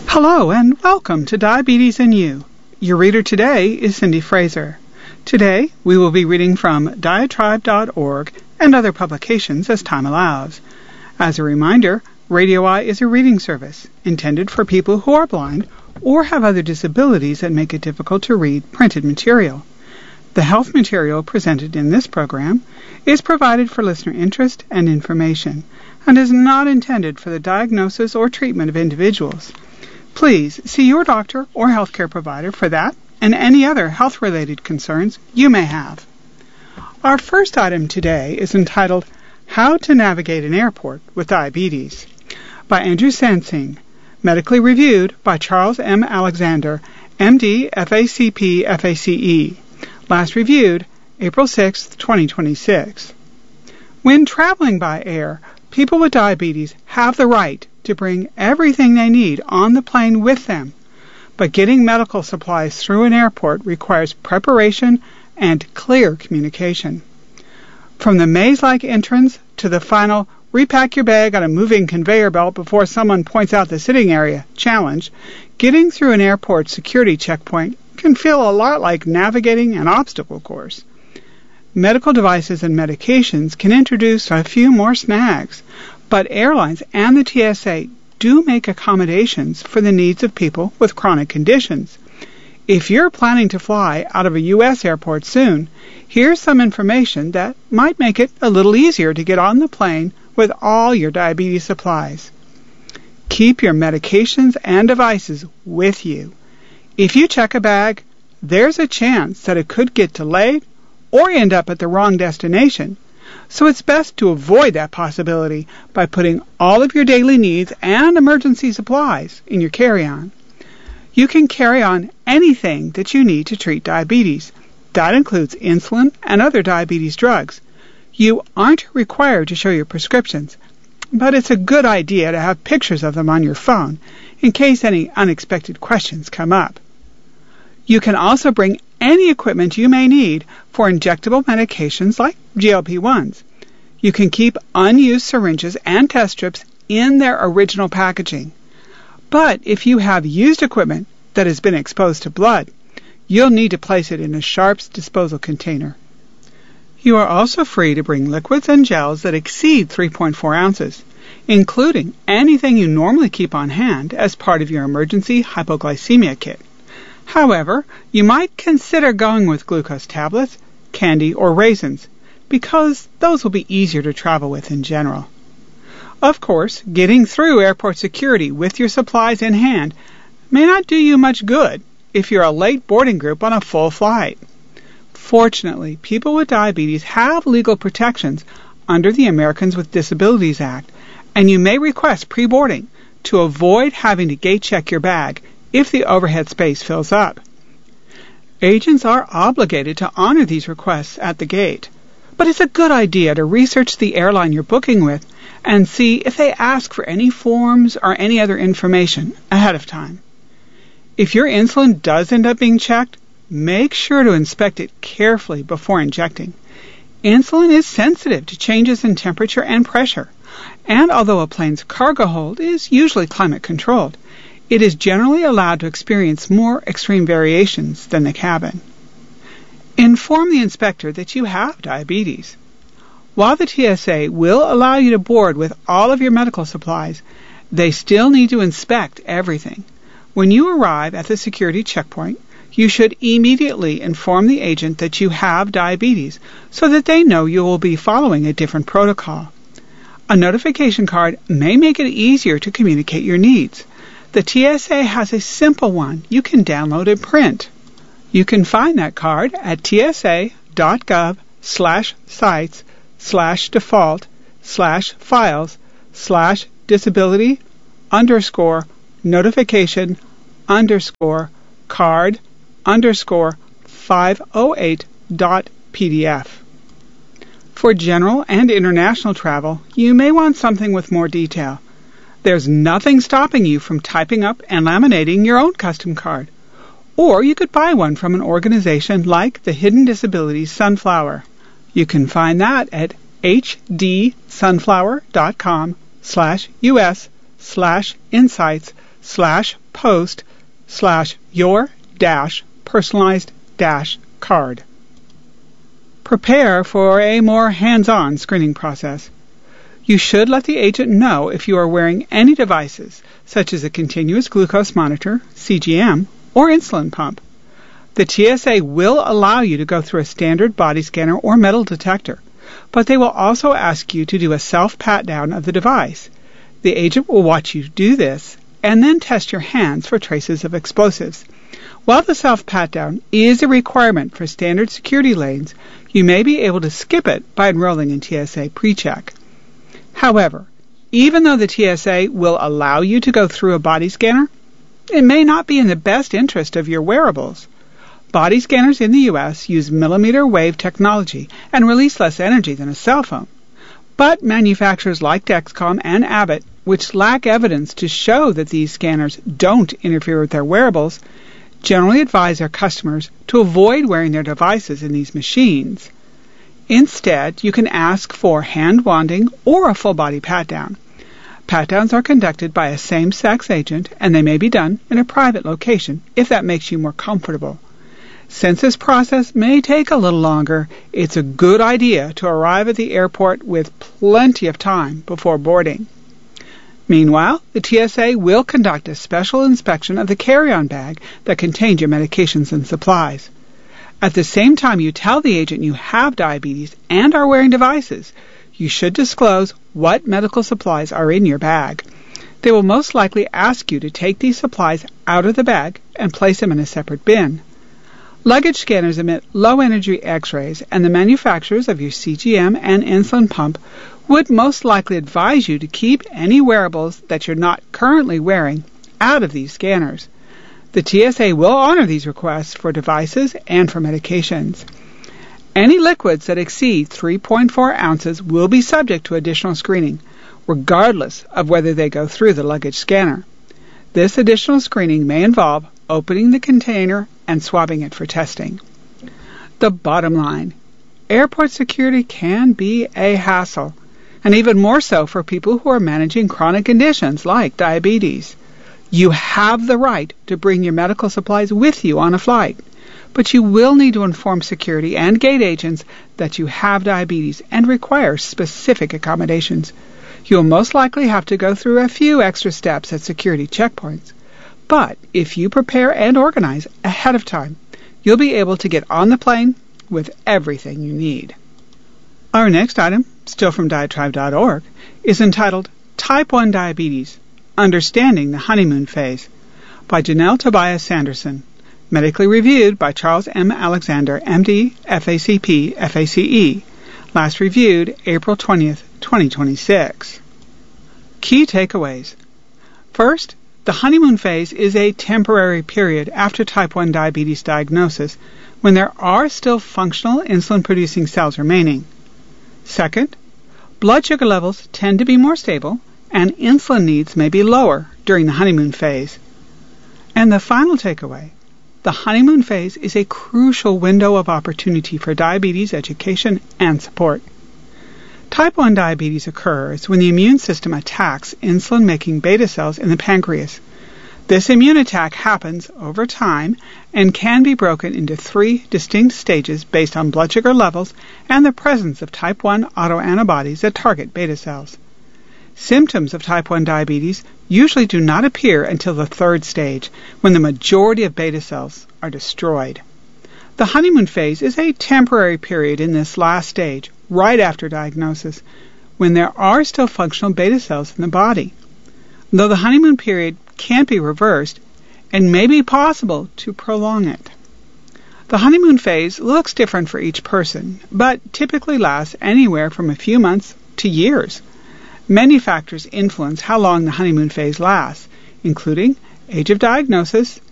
Hello and welcome to Diabetes and You. Your reader today is Cindy Fraser. Today we will be reading from diatribe.org and other publications as time allows. As a reminder, Radio Eye is a reading service intended for people who are blind or have other disabilities that make it difficult to read printed material. The health material presented in this program is provided for listener interest and information and is not intended for the diagnosis or treatment of individuals. Please see your doctor or healthcare provider for that and any other health-related concerns you may have. Our first item today is entitled How to Navigate an Airport with Diabetes by Andrew Sansing, medically reviewed by Charles M. Alexander, MD, FACP, FACE. Last reviewed April 6, 2026. When traveling by air, people with diabetes have the right to bring everything they need on the plane with them, but getting medical supplies through an airport requires preparation and clear communication. From the maze-like entrance to the final repack your bag on a moving conveyor belt before someone points out the sitting area challenge, getting through an airport security checkpoint can feel a lot like navigating an obstacle course. Medical devices and medications can introduce a few more snags, but airlines and the TSA do make accommodations for the needs of people with chronic conditions. If you're planning to fly out of a U.S. airport soon, here's some information that might make it a little easier to get on the plane with all your diabetes supplies. Keep your medications and devices with you. If you check a bag, there's a chance that it could get delayed or end up at the wrong destination. So it's best to avoid that possibility by putting all of your daily needs and emergency supplies in your carry-on. You can carry on anything that you need to treat diabetes. That includes insulin and other diabetes drugs. You aren't required to show your prescriptions, but it's a good idea to have pictures of them on your phone in case any unexpected questions come up. You can also bring any equipment you may need for injectable medications like GLP-1s. You can keep unused syringes and test strips in their original packaging. But if you have used equipment that has been exposed to blood, you'll need to place it in a Sharps disposal container. You are also free to bring liquids and gels that exceed 3.4 ounces, including anything you normally keep on hand as part of your emergency hypoglycemia kit. However, you might consider going with glucose tablets, candy, or raisins, because those will be easier to travel with in general. Of course, getting through airport security with your supplies in hand may not do you much good if you're a late boarding group on a full flight. Fortunately, people with diabetes have legal protections under the Americans with Disabilities Act, and you may request pre-boarding to avoid having to gate check your bag if the overhead space fills up. Agents are obligated to honor these requests at the gate, but it's a good idea to research the airline you're booking with and see if they ask for any forms or any other information ahead of time. If your insulin does end up being checked, make sure to inspect it carefully before injecting. Insulin is sensitive to changes in temperature and pressure, and although a plane's cargo hold is usually climate controlled, it is generally allowed to experience more extreme variations than the cabin. Inform the inspector that you have diabetes. While the TSA will allow you to board with all of your medical supplies, they still need to inspect everything. When you arrive at the security checkpoint, you should immediately inform the agent that you have diabetes so that they know you will be following a different protocol. A notification card may make it easier to communicate your needs. The TSA has a simple one you can download and print. You can find that card at tsa.gov/sites/default/disability_notification_card_508.pdf. For general and international travel, you may want something with more detail. There's nothing stopping you from typing up and laminating your own custom card. Or you could buy one from an organization like the Hidden Disabilities Sunflower. You can find that at hdsunflower.com/us/insights www.nclin.gov/post/your-personalized-card. Prepare for a more hands-on screening process. You should let the agent know if you are wearing any devices, such as a continuous glucose monitor, CGM, or insulin pump. The TSA will allow you to go through a standard body scanner or metal detector, but they will also ask you to do a self-pat-down of the device. The agent will watch you do this and then test your hands for traces of explosives. While the self-pat-down is a requirement for standard security lanes, you may be able to skip it by enrolling in TSA PreCheck. However, even though the TSA will allow you to go through a body scanner, it may not be in the best interest of your wearables. Body scanners in the U.S. use millimeter wave technology and release less energy than a cell phone. But manufacturers like Dexcom and Abbott, which lack evidence to show that these scanners don't interfere with their wearables, generally advise their customers to avoid wearing their devices in these machines. Instead, you can ask for hand wanding or a full-body pat-down. Pat-downs are conducted by a same-sex agent, and they may be done in a private location if that makes you more comfortable. Since this process may take a little longer, it's a good idea to arrive at the airport with plenty of time before boarding. Meanwhile, the TSA will conduct a special inspection of the carry-on bag that contains your medications and supplies. At the same time you tell the agent you have diabetes and are wearing devices, you should disclose what medical supplies are in your bag. They will most likely ask you to take these supplies out of the bag and place them in a separate bin. Luggage scanners emit low-energy X-rays, and the manufacturers of your CGM and insulin pump would most likely advise you to keep any wearables that you're not currently wearing out of these scanners. The TSA will honor these requests for devices and for medications. Any liquids that exceed 3.4 ounces will be subject to additional screening, regardless of whether they go through the luggage scanner. This additional screening may involve opening the container and swabbing it for testing. The bottom line: airport security can be a hassle, and even more so for people who are managing chronic conditions like diabetes. You have the right to bring your medical supplies with you on a flight, but you will need to inform security and gate agents that you have diabetes and require specific accommodations. You will most likely have to go through a few extra steps at security checkpoints. But if you prepare and organize ahead of time, you'll be able to get on the plane with everything you need. Our next item, still from Diatribe.org, is entitled Type 1 Diabetes, Understanding the Honeymoon Phase, by Janelle Tobias Sanderson, medically reviewed by Charles M. Alexander, MD, FACP, FACE, last reviewed April 20th, 2026. Key takeaways. First, the honeymoon phase is a temporary period after type 1 diabetes diagnosis when there are still functional insulin-producing cells remaining. Second, blood sugar levels tend to be more stable and insulin needs may be lower during the honeymoon phase. And the final takeaway, the honeymoon phase is a crucial window of opportunity for diabetes education and support. Type 1 diabetes occurs when the immune system attacks insulin-making beta cells in the pancreas. This immune attack happens over time and can be broken into 3 distinct stages based on blood sugar levels and the presence of type 1 autoantibodies that target beta cells. Symptoms of type 1 diabetes usually do not appear until the 3rd stage, when the majority of beta cells are destroyed. The honeymoon phase is a temporary period in this last stage, right after diagnosis, when there are still functional beta cells in the body. Though the honeymoon period can't be reversed, it may be possible to prolong it. The honeymoon phase looks different for each person, but typically lasts anywhere from a few months to years. Many factors influence how long the honeymoon phase lasts, including age of diagnosis,